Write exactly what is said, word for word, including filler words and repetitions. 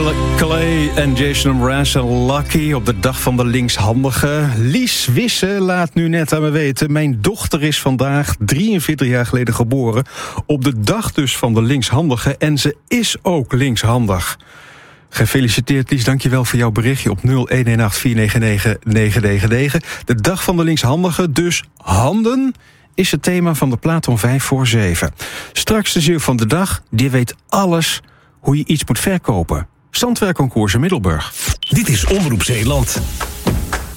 Clay en Jason Mraz en Lucky op de dag van de linkshandige. Lies Wisse laat nu net aan me weten: mijn dochter is vandaag drieënveertig jaar geleden geboren. Op de dag dus van de linkshandige. En ze is ook linkshandig. Gefeliciteerd Lies, dankjewel voor jouw berichtje op nul een een acht vier negen negen negen negen negen. De dag van de linkshandige, dus handen, is het thema van de plaat om vijf voor zeven. Straks de ziel van de dag, die weet alles hoe je iets moet verkopen. Zandwerkconcours in Middelburg. Dit is Omroep Zeeland.